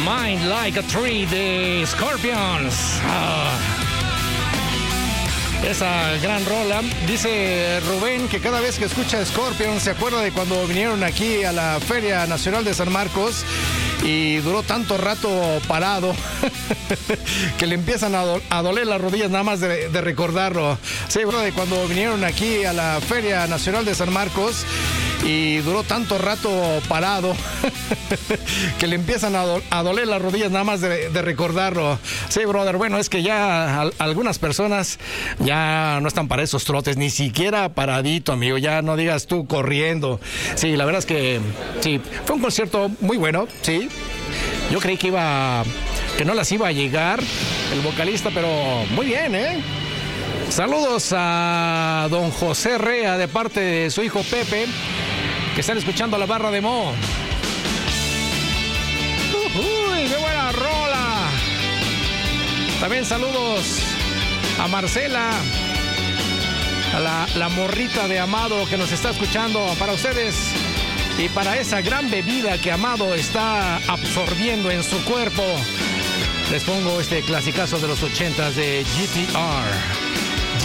Mind Like a Tree de Scorpions. Esa gran rola. Dice Rubén que cada vez que escucha Scorpions se acuerda de cuando vinieron aquí a la Feria Nacional de San Marcos y duró tanto rato parado que le empiezan a doler las rodillas nada más de recordarlo. Sí, bueno, de cuando vinieron aquí a la Feria Nacional de San Marcos y duró tanto rato parado que le empiezan a doler las rodillas nada más de recordarlo. Sí, brother, bueno, es que ya algunas personas ya no están para esos trotes, ni siquiera paradito, amigo, ya no digas tú corriendo. Sí, la verdad es que sí, fue un concierto muy bueno, sí. Yo creí que no las iba a llegar el vocalista, pero muy bien, ¿eh? Saludos a don José Rea de parte de su hijo Pepe, que están escuchando la barra de Mo. ¡Uy, qué buena rola! También saludos a Marcela, a la morrita de Amado que nos está escuchando. Para ustedes y para esa gran bebida que Amado está absorbiendo en su cuerpo, les pongo este clasicazo de los 80s de GTR.